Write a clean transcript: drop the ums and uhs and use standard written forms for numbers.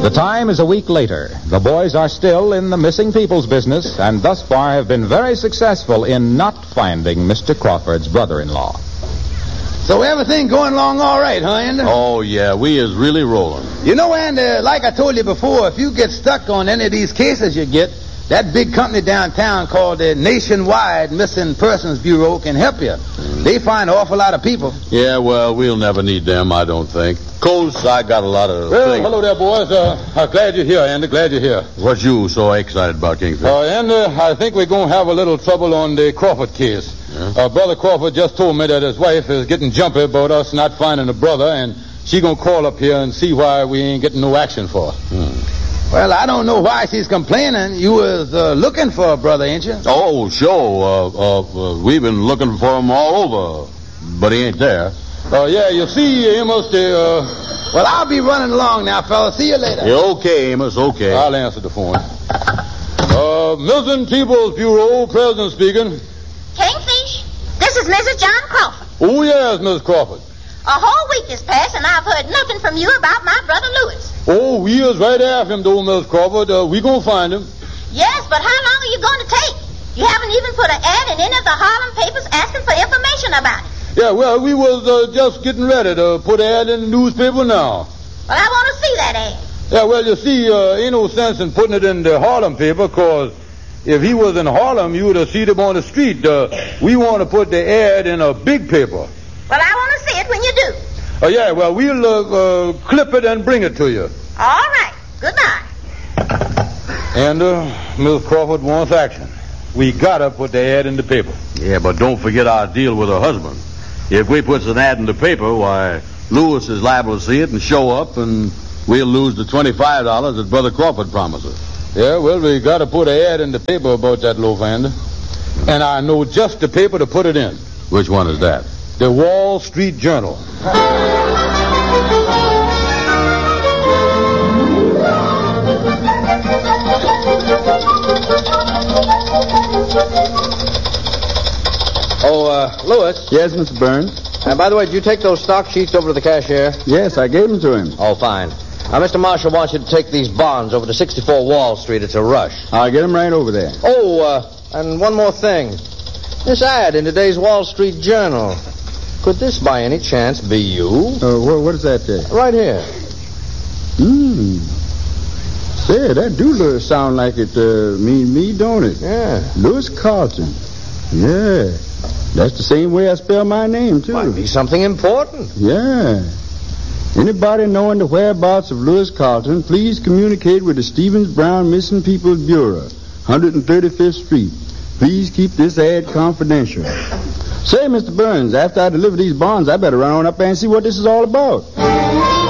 The time is a week later. The boys are still in the missing people's business and thus far have been very successful in not finding Mr. Crawford's brother-in-law. So everything going along all right, huh, Andy? Oh, yeah, we is really rolling. You know, Andy, like I told you before, if you get stuck on any of these cases you get, that big company downtown called the Nationwide Missing Persons Bureau can help you. They find an awful lot of people. Yeah, well, we'll never need them, I don't think. Of course, I got a lot of... Well, hello there, boys. I'm glad you're here, Andy. Glad you're here. What you so excited about, Kingfish? Andy, I think we're going to have a little trouble on the Crawford case. Yeah? Brother Crawford just told me that his wife is getting jumpy about us not finding a brother, and she going to call up here and see why we ain't getting no action for her. Well, I don't know why she's complaining. You was looking for a brother, ain't you? Oh, sure. We've been looking for him all over, but he ain't there. Yeah, you see, Amos, Well, I'll be running along now, fella. See you later. Yeah, okay, Amos, okay. I'll answer the phone. Missing People's Bureau, President speaking. Kingfish, this is Mrs. John Crawford. Oh, yes, Miss Crawford. A whole week has passed, and I've heard nothing from you about my brother Lewis. Oh, we is right after him, though, Miss Crawford. We gonna find him. Yes, but how long are you going to take? You haven't even put an ad in any of the Harlem papers asking for information about it. Yeah, well, we was just getting ready to put an ad in the newspaper now. Well, I want to see that ad. Yeah, well, you see, ain't no sense in putting it in the Harlem paper, because if he was in Harlem, you would have seen him on the street. We want to put the ad in a big paper. Well, I want to see it when you do. Yeah, well, we'll clip it and bring it to you. All right. Goodbye. And Miss Crawford wants action. We gotta put the ad in the paper. Yeah, but don't forget our deal with her husband. If we puts an ad in the paper, why, Lewis is liable to see it and show up, and we'll lose the $25 that Brother Crawford promised us. Yeah, well, we gotta put an ad in the paper about that loaf, Andy. And I know just the paper to put it in. Which one is that? The Wall Street Journal. Lewis. Yes, Mr. Burns? By the way, did you take those stock sheets over to the cashier? Yes, I gave them to him. Oh, fine. Now, Mr. Marshall wants you to take these bonds over to 64 Wall Street. It's a rush. I'll get them right over there. Oh, and one more thing. This ad in today's Wall Street Journal. Could this by any chance be you? What does that say? Right here. Say, that do sound like it mean me, don't it? Yeah. Lewis Carlton. Yeah. That's the same way I spell my name, too. Might be something important. Yeah. Anybody knowing the whereabouts of Lewis Carlton, please communicate with the Stevens Brown Missing People's Bureau, 135th Street. Please keep this ad confidential. Say, Mr. Burns, after I deliver these bonds, I better run on up there and see what this is all about.